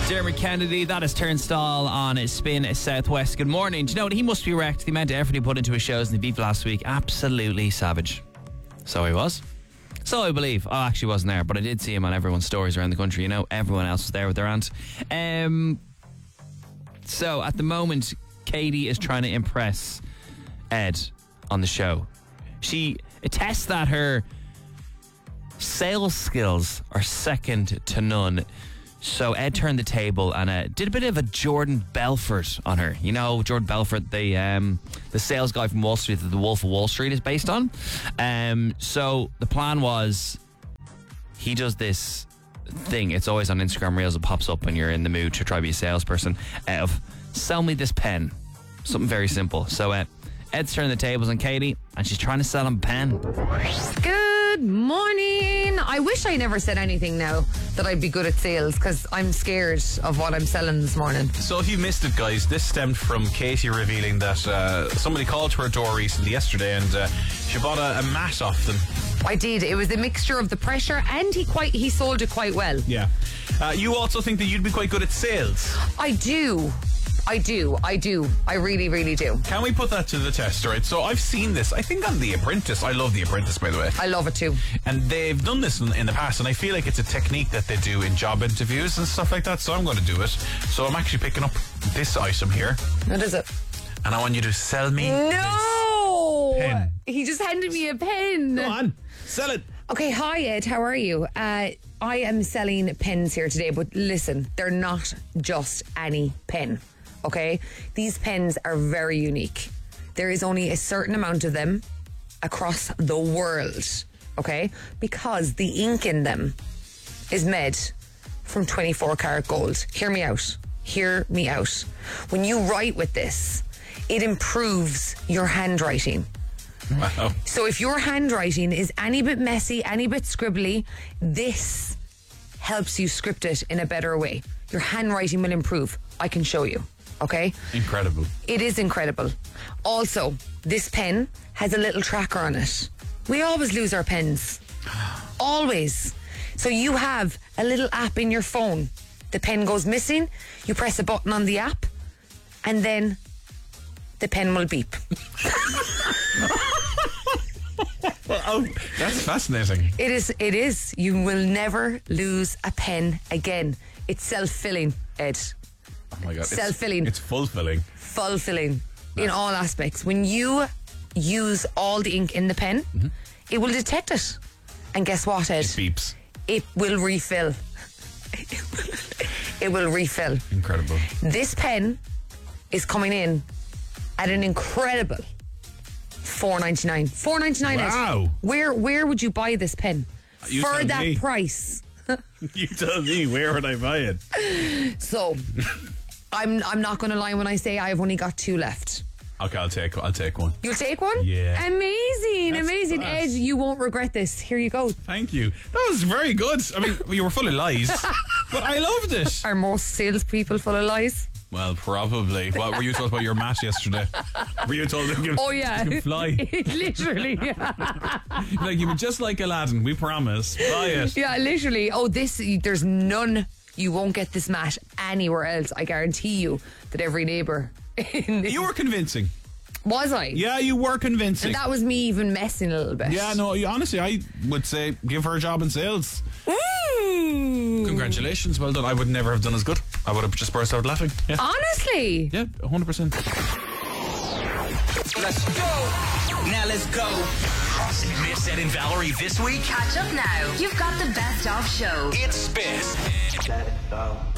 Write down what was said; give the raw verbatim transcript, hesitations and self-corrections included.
Dermot Kennedy, that is Turnstile on Spin Southwest. Good morning. Do you know what? He must be wrecked. The amount of effort he put into his shows in the Beef last week, absolutely savage. So he was. So I believe. I actually wasn't there, but I did see him on everyone's stories around the country. You know, everyone else was there with their aunt. Um, so at the moment, Katie is trying to impress Ed on the show. She attests that her sales skills are second to none. So Ed turned the table and uh, did a bit of a Jordan Belfort on her. You know, Jordan Belfort, the um, the sales guy from Wall Street that The Wolf of Wall Street is based on. Um, so the plan was he does this thing. It's always on Instagram Reels. It pops up when you're in the mood to try to be a salesperson. Uh, of sell me this pen. Something very simple. So uh, Ed's turning the tables on Katie and she's trying to sell him a pen. Good morning. I wish I never said anything now that I'd be good at sales because I'm scared of what I'm selling this morning. So if you missed it, guys, this stemmed from Katie revealing that uh, somebody called to her door recently yesterday and uh, she bought a, a mat off them. I did. It was a mixture of the pressure and he quite he sold it quite well. Yeah. Uh, you also think that you'd be quite good at sales? I do. I do, I do, I really, really do. Can we put that to the test, right? So I've seen this, I think on The Apprentice. I love The Apprentice, by the way. I love it too. And they've done this in, in the past, and I feel like it's a technique that they do in job interviews and stuff like that, so I'm going to do it. So I'm actually picking up this item here. What is it? And I want you to sell me No! this pen. He just handed me a pen. Go on, sell it. Okay, hi Ed, how are you? Uh, I am selling pens here today, but listen, they're not just any pen. Okay, these pens are very unique. There is only a certain amount of them across the world, okay, because the ink in them is made from twenty-four karat gold. Hear me out. Hear me out. When you write with this, it improves your handwriting. Wow. So if your handwriting is any bit messy, any bit scribbly, this helps you script it in a better way. Your handwriting will improve. I can show you. Okay? Incredible. It is incredible. Also, this pen has a little tracker on it. We always lose our pens. Always. So you have a little app in your phone. The pen goes missing, you press a button on the app, and then the pen will beep. Oh, that's fascinating. It is, it is. You will never lose a pen again. It's self-filling, Ed. Oh my God. Self-filling. It's, it's fulfilling. Fulfilling in all aspects. When you use all the ink in the pen, mm-hmm. it will detect it. And guess what, Ed? It beeps. It will refill. It will refill. Incredible. This pen is coming in at an incredible four ninety-nine. four ninety-nine. Wow. Ed. Where where would you buy this pen? You for that me. price? You tell me, where would I buy it? So I'm I'm not going to lie when I say I've only got two left. Okay, I'll take I'll take one. You'll take one? Yeah. Amazing, That's amazing. class. Ed, you won't regret this. Here you go. Thank you. That was very good. I mean, you were full of lies, but I loved it. Are most salespeople full of lies? Well, probably. What were you told about your mat yesterday? Were you told that you, Oh yeah, you can fly? Literally. Like, you were just like Aladdin. We promise. Buy it. Yeah, literally. Oh, this, there's none. You won't get this mat anywhere else. I guarantee you that every neighbour. You were convincing. Was I? Yeah, you were convincing. And that was me even messing a little bit. Yeah, no, you, honestly, I would say give her a job in sales. Ooh. Congratulations, well done. I would never have done as good. I would have just burst out laughing. Yeah, Honestly? yeah, one hundred percent. Let's go. Now let's go. Miss Ed and Valerie this week? Catch up now. You've got the best of show. It's Spin. Let it go.